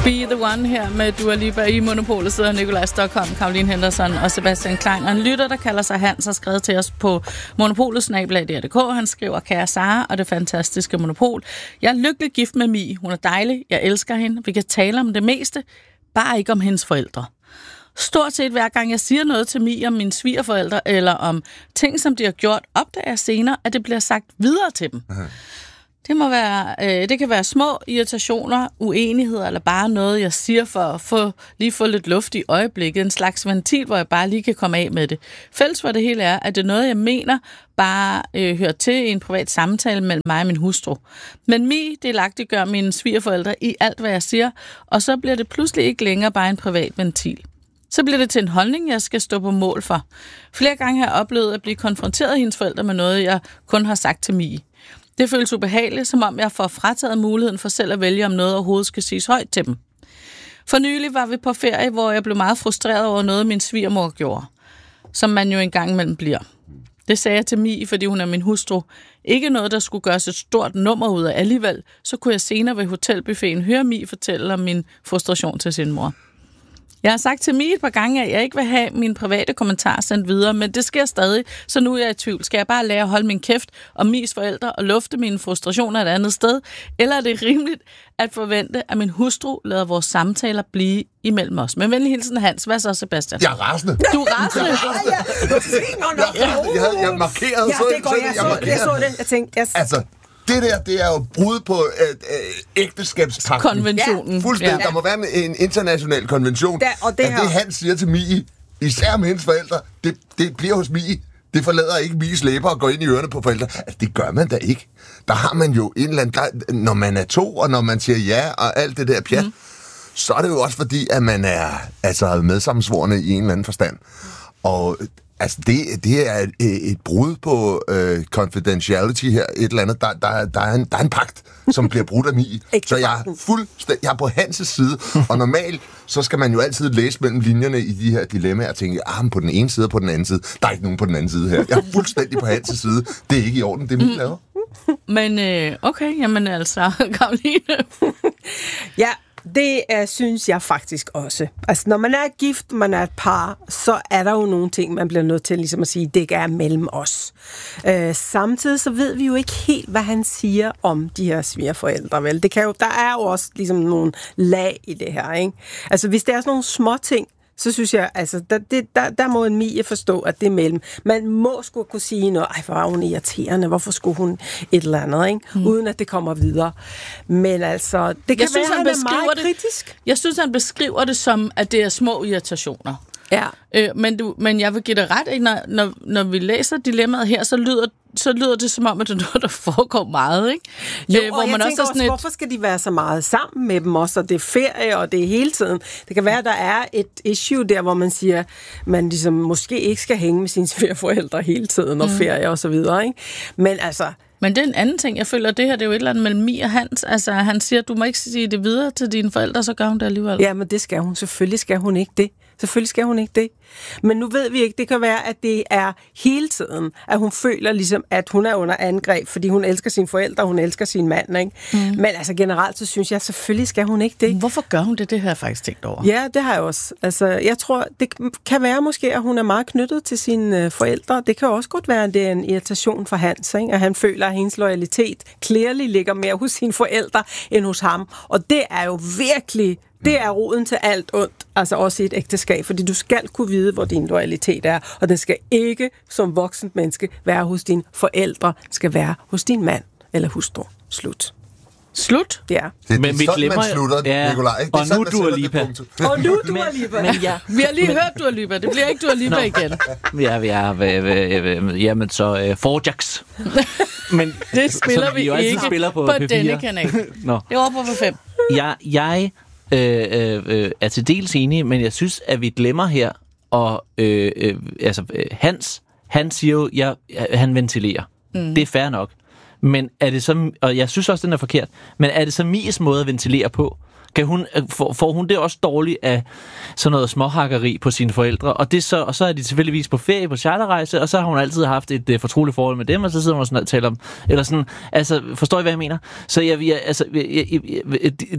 Be the One her med Dua Lipa. I Monopolet sidder Nikolaj Stockholm, Caroline Henderson og Sebastian Klein. Og en lytter, der kalder sig Hans, har skrevet til os på monopolet@dr.dk. Han skriver: Kære Sara og det fantastiske Monopol. Jeg er lykkelig gift med Mie. Hun er dejlig. Jeg elsker hende. Vi kan tale om det meste, bare ikke om hendes forældre. Stort set hver gang jeg siger noget til Mie om mine svigerforældre eller om ting, som de har gjort, opdager jeg senere, at det bliver sagt videre til dem. Aha. Det kan være små irritationer, uenigheder eller bare noget, jeg siger for at få lidt luft i øjeblikket. En slags ventil, hvor jeg bare lige kan komme af med det. Fælles for det hele er, at det er noget, jeg mener bare hører til i en privat samtale mellem mig og min hustru. Men Mie delagtiggør mine svigerforældre i alt, hvad jeg siger, og så bliver det pludselig ikke længere bare en privat ventil. Så bliver det til en holdning, jeg skal stå på mål for. Flere gange har jeg oplevet at blive konfronteret af hendes forældre med noget, jeg kun har sagt til Mie. Det føles ubehageligt, som om jeg får frataget muligheden for selv at vælge, om noget overhovedet skal siges højt til dem. For nylig var vi på ferie, hvor jeg blev meget frustreret over noget, min svigermor gjorde. Som man jo engang imellem bliver. Det sagde jeg til Mie, fordi hun er min hustru. Ikke noget, der skulle gøres et stort nummer ud af alligevel. Så kunne jeg senere ved hotelbuffeten høre Mie fortælle om min frustration til sin mor. Jeg har sagt til Mie et par gange, at jeg ikke vil have mine private kommentarer sendt videre, men det sker stadig, så nu er jeg i tvivl. Skal jeg bare lære at holde min kæft om Mies forældre og lufte mine frustrationer et andet sted? Eller er det rimeligt at forvente, at min hustru lader vores samtaler blive imellem os? Men venlig hilsen, Hans. Hvad så, Sebastian? Jeg er rasende. Du er rasende? Jeg markerede. Ja, det går jeg så det. Jeg tænkte, altså, det er jo brud på ægteskabspagten. Konventionen. Ja, fuldstændig. Ja. Der må være en international konvention. Det han siger til Mie, især med hendes forældre, det bliver hos Mie. Det forlader ikke Mies læber og går ind i ørerne på forældre. Altså, det gør man da ikke. Der har man jo en eller anden... når man er to, og når man siger ja, og alt det der pjat, så er det jo også fordi, at man er medsammensvorne i en eller anden forstand. Og... altså, det er et brud på confidentiality her, et eller andet. Der er en pagt, som bliver brudt af Mie. Så jeg er på Hans' side, og normalt, så skal man jo altid læse mellem linjerne i de her dilemmaer og tænke, på den ene side og på den anden side. Der er ikke nogen på den anden side her. Jeg er fuldstændig på Hans' side. Det er ikke i orden, det er min laver. Men okay, jamen altså, Caroline. Ja. Det synes jeg faktisk også. Altså, når man er gift, man er et par, så er der jo nogle ting, man bliver nødt til ligesom at sige, det ikke er mellem os. Samtidig så ved vi jo ikke helt, hvad han siger om de her svigerforældre, vel? Der er jo også ligesom nogle lag i det her, ikke? Altså, hvis det er sådan nogle små ting, så synes jeg, altså, der må en Mie forstå, at det er mellem. Man må sgu kunne sige noget, hvor er hun irriterende, hvorfor skulle hun et eller andet, ikke? Uden at det kommer videre. Men altså, det kan være, han er meget kritisk. Jeg synes, han beskriver det som, at det er små irritationer. Ja. Men jeg vil give dig ret, ikke? Når vi læser dilemmaet her, så lyder det som om, at det er noget, der foregår meget, ikke? Jo, hvor og man jeg tænker også, hvorfor skal de være så meget sammen med dem også, og det er ferie, og det er hele tiden. Det kan være, at der er et issue der, hvor man siger, man ligesom måske ikke skal hænge med sine svigerforældre hele tiden, og ferie og så videre, ikke? Men altså... Men det er en anden ting, jeg føler, det her, det er jo et eller andet mellem Mie og Hans. Altså, han siger, du må ikke sige det videre til dine forældre, så gør hun det alligevel. Ja, men det skal hun. Selvfølgelig skal hun ikke det. Selvfølgelig skal hun ikke det. Men nu ved vi ikke, det kan være, at det er hele tiden, at hun føler ligesom, at hun er under angreb, fordi hun elsker sine forældre, hun elsker sin mand, ikke? Men altså generelt, så synes jeg, selvfølgelig skal hun ikke det. Hvorfor gør hun det? Det har jeg faktisk tænkt over. Ja, det har jeg også. Altså, jeg tror, det kan være måske, at hun er meget knyttet til sine forældre. Det kan også godt være, at det er en irritation for Hans, ikke? At han føler, at hendes loyalitet clearly ligger mere hos sine forældre end hos ham. Og det er jo virkelig... Det er roden til alt ondt, altså også i et ægteskab, fordi du skal kunne vide, hvor din loyalitet er, og den skal ikke som voksent menneske være hos dine forældre, den skal være hos din mand eller hustru. Slut. Slut? Ja. Det er men vi glemmer, man slutter, ja. Nikolaj. Og nu Dua Lipa. Og nu Dua Lipa. Men ja. Vi har lige hørt Dua Lipa. Det bliver ikke Dua Lipa igen. Jamen så Forjax. Men det spiller vi ikke spiller på denne kanal. Det er over på 5. Jeg er til dels enig, men jeg synes, at vi glemmer her, og han siger jo, han ventilerer. Det er fair nok. Men er det så, og jeg synes også, den er forkert, men er det så Mies måde at ventilere på? Får hun det også dårligt af sådan noget småhakkeri på sine forældre? Og så er de tilfældigvis på ferie på charterrejse, og så har hun altid haft et fortroligt forhold med dem, og så sidder hun sådan og taler om, eller sådan, altså, forstår I, hvad jeg mener? Så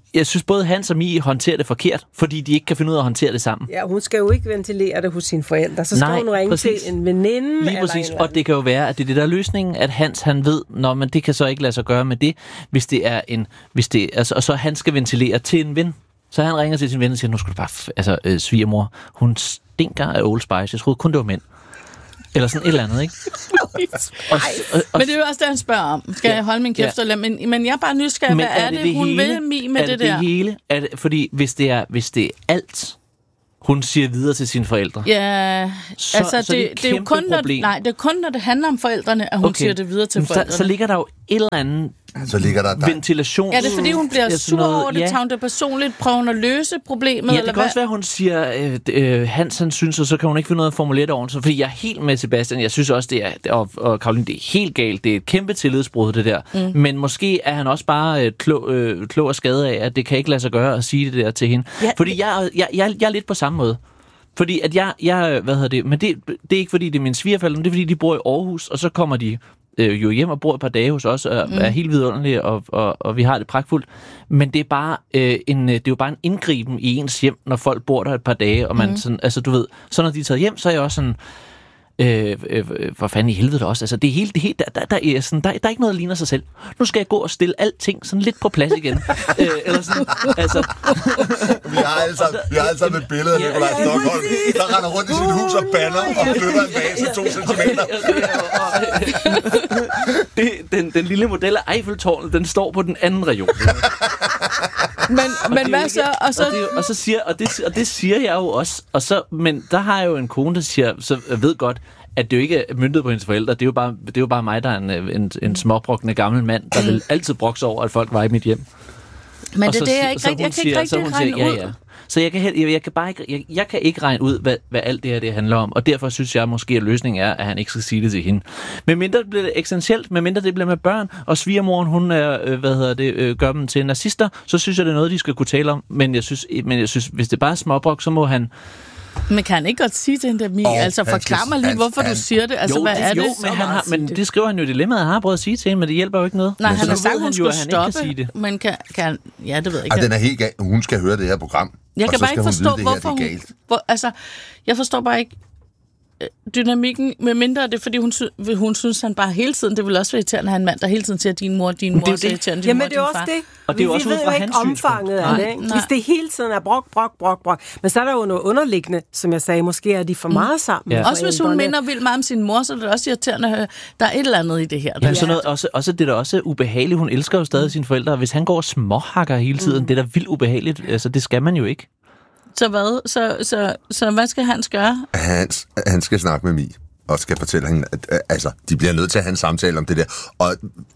jeg synes både Hans og Mie håndterer det forkert, fordi de ikke kan finde ud af at håndtere det sammen. Ja, hun skal jo ikke ventilere det hos sine forældre. Så skal hun ringe til en veninde. Lige præcis, og det kan jo være, at det er det, der er løsningen, at Hans, han ved, men det kan så ikke lade sig gøre med det, hvis det er og så han skal ventilere til en ven. Så han ringer til sin ven og siger, nu skal du bare, svigermor, hun stinker af Old Spice. Jeg troede kun, det var mænd. Eller sådan et eller andet, ikke? Men det er jo også det, han spørger om. Skal jeg holde min kæft? Ja. Men jeg er bare nysgerrig, hvad er det hun vil med det der? Er det hele? Fordi hvis det er alt, hun siger videre til sine forældre. Ja, så det er jo kun, det er kun, når det handler om forældrene, at hun siger det videre til forældrene. Så ligger der jo et eller andet så ligger der ventilation. Ja, det er fordi, hun bliver sur over det, tager hun det personligt, prøver hun at løse problemet? Ja, det kan også være, hun siger, Hans han synes, og så kan hun ikke finde noget at formulere det ordentligt. Fordi jeg er helt med Sebastian, jeg synes også, det er, og Caroline, det er helt galt, det er et kæmpe tillidsbrud, det der. Men måske er han også bare klog og skadet af, at det kan ikke lade sig gøre at sige det der til hende. Ja, fordi jeg er lidt på samme måde. Fordi at men det er ikke fordi, det er min svigerforældre, men det er fordi, de bor i Aarhus, og så kommer de jo hjem og bor et par dage hos os, og er helt vidunderlige, og vi har det pragtfuldt. Men det er bare det er jo bare en indgriben i ens hjem, når folk bor der et par dage, og man sådan, altså du ved, så når de er taget hjem, så er jeg også sådan, for fanden i helvede også. Altså, det er helt der er ikke noget, der ligner sig selv. Nu skal jeg gå og stille alting sådan lidt på plads igen. Eller sådan, altså. Vi har alle sammen et billede af Nikolaj Stokholm, der render rundt i sit hus og bander og flytter en vase 2 centimeter. Den lille model af Eiffeltårnet, den står på den anden region. Men hvad så? Og det siger jeg jo også. Men der har jeg jo en kone, der siger, så jeg ved godt, at det jo ikke er myndet på hendes forældre. Det er jo bare mig, der er en småbrokkende gammel mand, der vil altid brokse over, at folk var i mit hjem. Men det er jeg ikke rigtig. Jeg kan ikke rigtig regne ud. Ja. Så jeg kan ikke regne ud, hvad alt det her det handler om, og derfor synes jeg måske, at løsningen er, at han ikke skal sige det til hende. Men mindre det bliver essentielt, med mindre det bliver med børn, og svigermoren, hun gør dem til nazister, så synes jeg, det er noget, de skal kunne tale om. Men jeg synes, hvis det bare er småbrok, så må han... Men kan han ikke godt sige til hende der, Mie? Altså forklar mig lige, hvorfor du siger det. Altså, hvad er det? Men det skriver han jo i dilemmaet. Han har prøvet at sige til hende, men det hjælper jo ikke noget. Nej, han har sagt, hun skulle stoppe. Men kan ja, det ved jeg ikke. Den er helt galt. Hun skal høre det her program. Jeg kan bare ikke forstå, hvorfor hun... jeg forstår bare ikke dynamikken, med mindre det, fordi hun synes, han bare hele tiden, det vil også være irriterende at have en mand, der hele tiden siger, din mor, din mor, så irriterende, din mor, din far. Jamen, det er også det. Og det er også ud fra hans omfanget af det, ikke? Hvis det hele tiden er brok. Men så er der jo noget underliggende, som jeg sagde, måske er de for meget sammen. Ja. Også hvis hun minder vildt meget om sin mor, så er det også irriterende at høre, der er et eller andet i det her. Ja, sådan noget, også det er da også ubehageligt. Hun elsker jo stadig sine forældre, og hvis han går og småhakker hele tiden, det er da vildt ubehageligt. Altså, det skal man jo ikke. Så hvad? Så hvad skal Hans gøre? Han skal snakke med Mie, og skal fortælle hende, at de bliver nødt til at have en samtale om det der. Og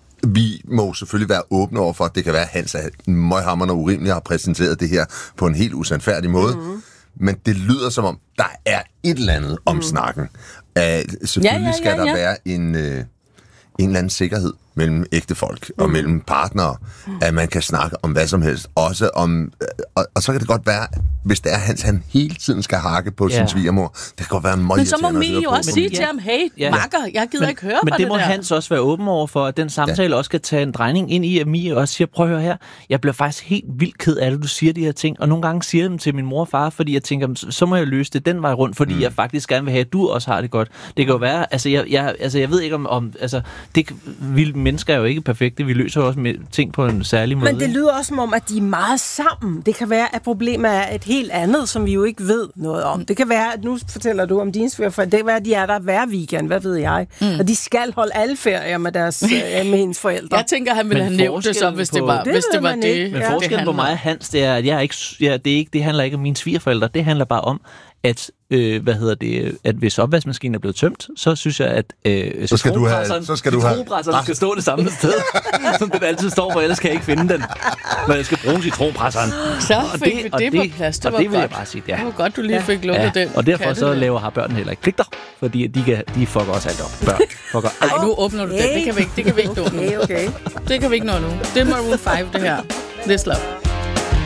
vi må selvfølgelig være åbne over for, at det kan være, at Hans er møghamrende og urimelig har præsenteret det her på en helt usandfærdig måde. Men det lyder som om, der er et eller andet om snakken. Selvfølgelig skal der være en eller anden sikkerhed mellem ægtefolk og mellem partnere, at man kan snakke om hvad som helst. Også om, og så kan det godt være, hvis det er han hele tiden skal hakke på sin svigermor. Det kan godt være meget. Men så må Mie jo også sige til ham, hey, makker, jeg gider ikke høre på det der. Men det må Hans også være åben over for, at den samtale også skal tage en drejning ind i, at Mie også siger, prøv at høre her, jeg bliver faktisk helt vildt ked af det, du siger de her ting, og nogle gange siger dem til min mor og far, fordi jeg tænker, så må jeg løse det den vej rundt, fordi jeg faktisk gerne vil have, at du også har det godt. Det kan jo være, jeg ved ikke om mennesker er jo ikke perfekte. Vi løser også med ting på en særlig måde. Men det lyder også som om, at de er meget sammen. Det kan være, at problemet er et helt andet, som vi jo ikke ved noget om. Det kan være, at nu fortæller du om dine svigerforældre. Det kan være, at de er der hver weekend. Hvad ved jeg? Og de skal holde alle ferier med hendes forældre. Jeg tænker, han ville have nævnt det så, hvis det var det. Men forskellen på mig og Hans, det er, at det handler ikke om mine svigerforældre. Det handler bare om, at at hvis opvaskemaskinen er blevet tømt, så synes jeg, at citronpresseren skal stå det samme sted, som den altid står, for ellers kan jeg ikke finde den, når jeg skal bruge citronpresseren. Så fik vi det på plads. Det vil jeg bare sige. Ja. Det var godt, du lige fik lukket den. Og derfor så har børnene heller ikke pligter, fordi de fucker også alt op. Børn fucker alt op. Ej, nu åbner du den. Det kan vi ikke nå nu. Okay. Det kan vi ikke nå nu. Det er Maroon 5, det her. This Love.